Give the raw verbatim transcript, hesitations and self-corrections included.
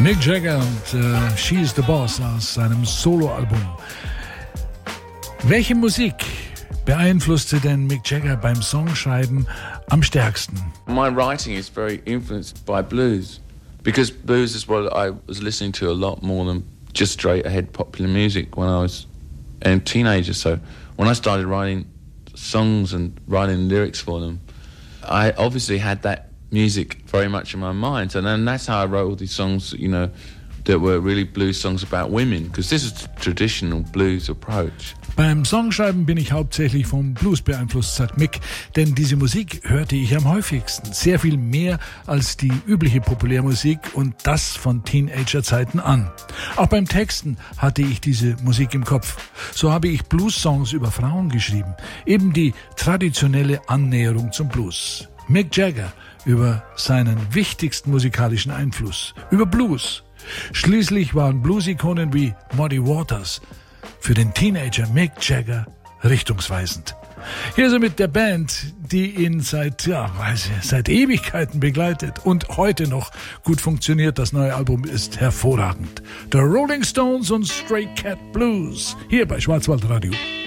Mick Jagger und äh, She's the Boss aus seinem Soloalbum. Welche Musik beeinflusste denn Mick Jagger beim Songschreiben am stärksten? My writing is very influenced by blues, because blues is what I was listening to a lot more than just straight ahead popular music when I was a teenager. So when I started writing songs and writing lyrics for them, I obviously had that music very much in my mind, and then that's how I wrote all these songs, you know, that were really blues songs about women, because this is the traditional blues approach. Beim Songschreiben bin ich hauptsächlich vom Blues beeinflusst, sagt Mick, denn diese Musik hörte ich am häufigsten. Sehr viel mehr als die übliche Populärmusik und das von Teenagerzeiten an. Auch beim Texten hatte ich diese Musik im Kopf. So habe ich Blues-Songs über Frauen geschrieben. Eben die traditionelle Annäherung zum Blues. Mick Jagger über seinen wichtigsten musikalischen Einfluss, über Blues. Schließlich waren Blues-Ikonen wie Muddy Waters für den Teenager Mick Jagger richtungsweisend. Hier ist er mit der Band, die ihn seit, ja, weiß ich, seit Ewigkeiten begleitet und heute noch gut funktioniert. Das neue Album ist hervorragend. The Rolling Stones und Stray Cat Blues, hier bei Schwarzwaldradio.